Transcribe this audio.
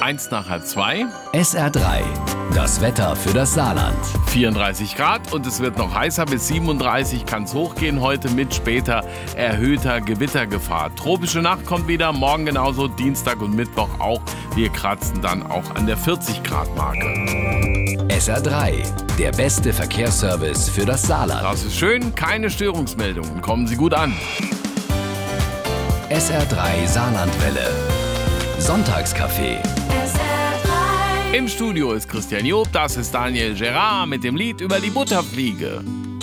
1 nach halb 2. SR3, das Wetter für das Saarland. 34 Grad und es wird noch heißer, bis 37 kann es hochgehen heute mit später erhöhter Gewittergefahr. Tropische Nacht kommt wieder, morgen genauso, Dienstag und Mittwoch auch. Wir kratzen dann auch an der 40 Grad Marke. SR3, der beste Verkehrsservice für das Saarland. Das ist schön, keine Störungsmeldungen, kommen Sie gut an. SR3 Saarlandwelle. Sonntagscafé. Im Studio ist Christian Job, das ist Daniel Gerard mit dem Lied über die Butterfliege.